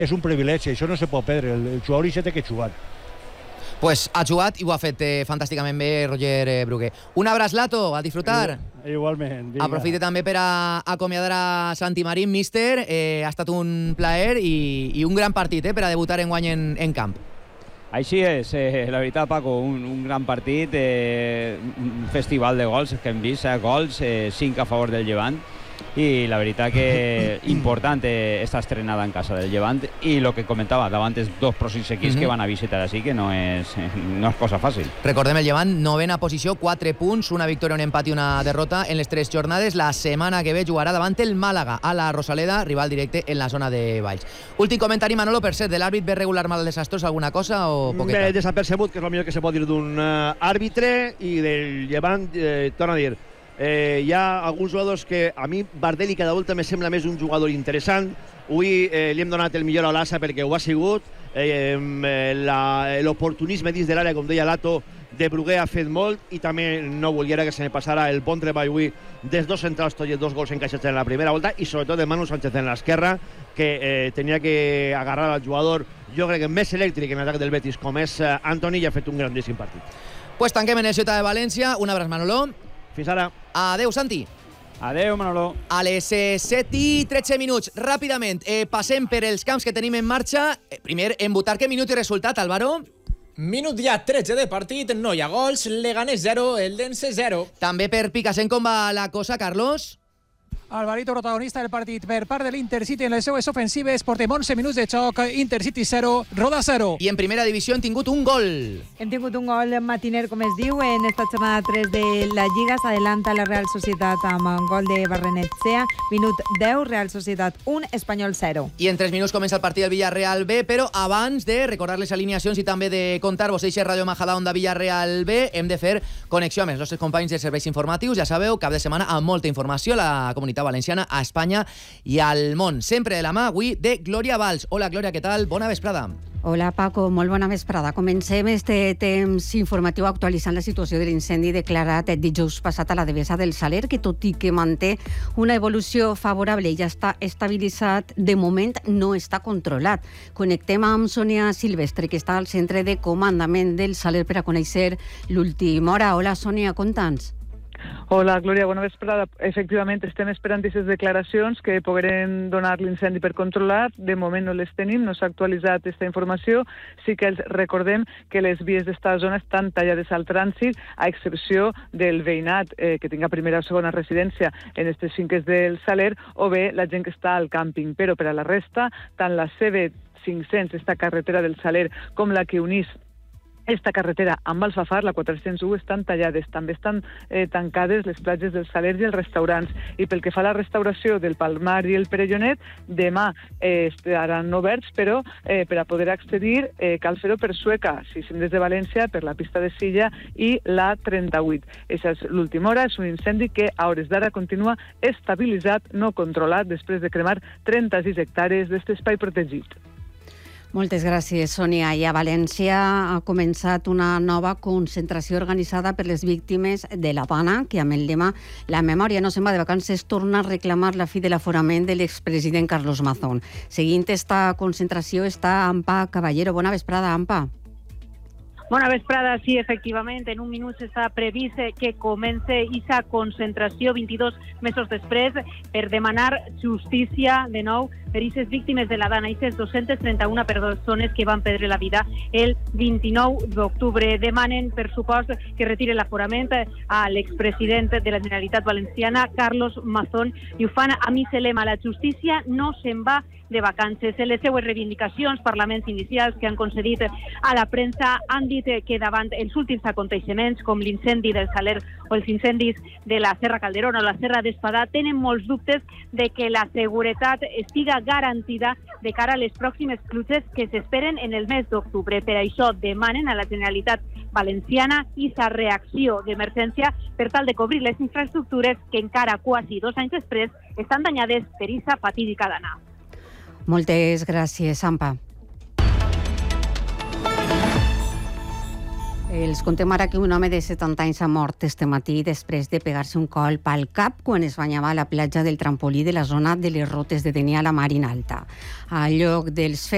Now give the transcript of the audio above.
és un privilegi, això no se pot perdre, el jugador hi se té que jugar. Pues ha jugat i ho ha fet fantàsticament bé Roger Brugué. Un abraç, Lato, a disfrutar. Igualment. Vinga. Aprofite també per a acomiadar a Santi Marín, míster. Ha estat un plaer i un gran partit per a debutar enguany en camp. Així és, la veritat, Paco, un gran partit, un festival de gols que hem vist, 7 gols, 5 a favor del Llevant, i la veritat que important està estrenada en casa del Llevant, i el que comentava, davant els dos pròxims equips que van a visitar així, que no és cosa fàcil. Recordem el Llevant, novena posició, 4 punts, una victòria, un empat i una derrota en les 3 jornades. La setmana que ve jugarà davant el Màlaga, a la Rosaleda, rival directe en la zona de Valls. Últim comentari, Manolo, per cert, de l'àrbit ve regular mal desastrós, alguna cosa o poqueta? Desapercebut, que és el millor que se pot dir d'un àrbitre, i del Llevant, torno a dir, hi ha alguns jugadors que a mi Bardelli cada volta me sembla més un jugador interessant. Avui li hem donat el millor a l'Assa perquè ho ha sigut. L'oportunisme dins de l'àrea, com deia Lato, de Brugué ha fet molt, i també no volia que se me passara el bon treball avui dels dos centrals, tots i 2 gols encaixats en la primera volta, i sobretot de Manu Sánchez en l'esquerra, que tenia que agarrar al jugador, jo crec que més elèctric en l'atac del Betis, com és Antoni, i ha fet un grandíssim partit. Pues tanquem en el Ciutat de València. Un abraç, Manolo. Fins ara. Adeu, Santi. Adeu, Manolo. A les 7:13, ràpidament, passem per els camps que tenim en marxa. Primer, en Butarque, minut i resultat, Álvaro. Minut ja 13 de partit, no hi ha gols, Leganés 0, Eldense 0. També per Picassent, com va la cosa, Carlos? Alvarito, protagonista del partit per part de l'Intercity en les seues ofensives, portem 11 minuts de xoc, Intercity 0, Roda 0. I en primera divisió hem tingut un gol. Hem tingut un gol matiner, com es diu, en esta jornada 3 de la Lliga. S'adelanta la Real Societat amb un gol de Barrenetxea. Minut 10, Real Societat 1, Espanyol 0. I en 3 minuts comença el partit del Villarreal B, però abans de recordar les alineacions i també de contar-vos eixe Ràdio Majadahonda Villarreal B, hem de fer connexió amb els nostres companys de serveis informatius. Ja sabeu, cap de setmana amb molta informació a la comunitat valenciana, a Espanya i al món. Sempre de la mà, avui, de Glòria Valls. Hola, Glòria, què tal? Bona vesprada. Hola, Paco, molt bona vesprada. Comencem este temps informatiu actualitzant la situació de l'incendi declarat dijous passat a la Devesa del Saler, que tot i que manté una evolució favorable i ja està estabilitzat, de moment no està controlat. Connectem amb Sònia Silvestre, que està al centre de comandament del Saler, per a conèixer l'última hora. Hola, Sònia, conta'ns. Hola, Glòria, bona vesprada. Efectivament, estem esperant aquestes declaracions que pogueren donar l'incendi per controlar. De moment no les tenim, no s'ha actualitzat aquesta informació. Sí que els recordem que les vies d'esta zona estan tallades al trànsit, a excepció del veïnat que tinga primera o segona residència en aquestes finques del Saler, o bé la gent que està al càmping. Però per a la resta, tant la CB500, esta carretera del Saler, com la que unís esta carretera amb Alfafar, la 401, estan tallades. També estan tancades les platges dels Salers i els restaurants. I pel que fa a la restauració del Palmar i el Perellonet, demà estaran oberts, però per a poder accedir cal fer-ho per Sueca, si som des de València, per la pista de Silla i la 38. Aquesta és l'última hora. És un incendi que a hores d'ara continua estabilitzat, no controlat, després de cremar 36 hectàrees d'aquest espai protegit. Moltes gràcies, Sònia. I a València ha començat una nova concentració organitzada per les víctimes de l'Havana, que amb el lema "La memòria no se'n va de vacances" torna a reclamar la fi de l'aforament de l'expresident Carlos Mazón. Seguint esta concentració està Ampa Caballero. Bona vesprada, Ampa. Bona vesprada, sí, efectivament, en un minut s'està previst que comence aquesta concentració 22 mesos després per demanar justícia de nou per aquestes víctimes de la Dana, aquestes 231 persones que van perdre la vida el 29 d'octubre. Demanen, per supost, que retire l'aforament a l'expresident de la Generalitat Valenciana, Carlos Mazón, i ho fan amb aquest lema: la justícia no se'n va de vacances. En les seues reivindicacions, parlaments inicials que han concedit a la premsa han dit que davant els últims aconteixements, com l'incendi del Saler o els incendis de la Serra Calderona o la Serra d'Espadà, tenen molts dubtes de que la seguretat estiga garantida de cara a les pròximes pluges que s'esperen en el mes d'octubre. Per això demanen a la Generalitat Valenciana aquesta reacció d'emergència per tal de cobrir les infraestructures que encara quasi 2 anys després estan danyades per aquesta fatídica dana. Moltes gràcies, Ampa. Els contem ara que un home de 70 anys ha mort este matí després de pegar-se un colp al cap quan es banyava a la platja del Trampolí de la zona de les Rotes de Denia a la Marina Alta. Al lloc dels fets